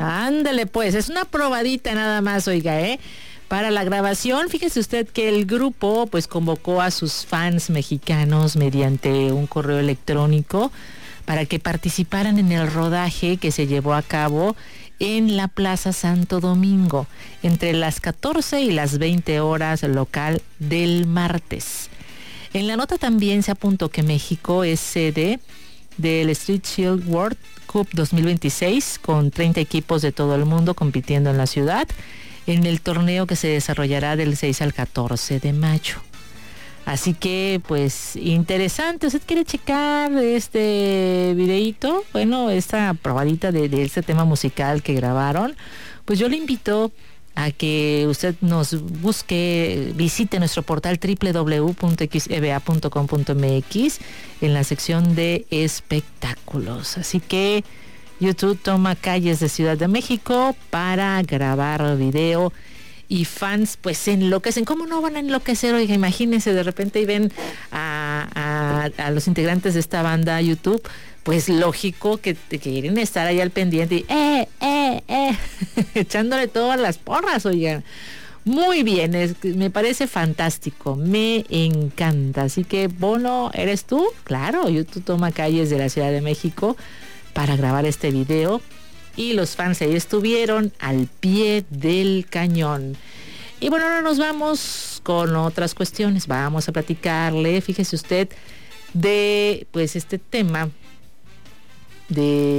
Ándale, pues, es una probadita nada más, oiga, Para la grabación, fíjese usted que el grupo pues convocó a sus fans mexicanos mediante un correo electrónico para que participaran en el rodaje que se llevó a cabo en la Plaza Santo Domingo entre las 14 y las 20 horas local del martes. En la nota también se apuntó que México es sede del Street Shield World Cup 2026 con 30 equipos de todo el mundo compitiendo en la ciudad en el torneo que se desarrollará del 6 al 14 de mayo. Así que, pues, interesante. ¿Usted quiere checar este videíto? Bueno, esta probadita de este tema musical que grabaron. Pues yo le invito a que usted nos busque, visite nuestro portal www.xeba.com.mx en la sección de espectáculos. Así que YouTube toma calles de Ciudad de México para grabar video y fans pues se enloquecen. ¿Cómo no van a enloquecer? Oiga, imagínense, de repente y ven a los integrantes de esta banda YouTube, pues lógico que quieren estar ahí al pendiente y echándole todas las porras, oigan. Muy bien, me parece fantástico, me encanta. Así que, Bono, ¿eres tú? Claro, YouTube toma calles de la Ciudad de México para grabar este video y los fans ahí estuvieron al pie del cañón. Y bueno, ahora nos vamos con otras cuestiones. Vamos a platicarle, fíjese usted, de pues este tema de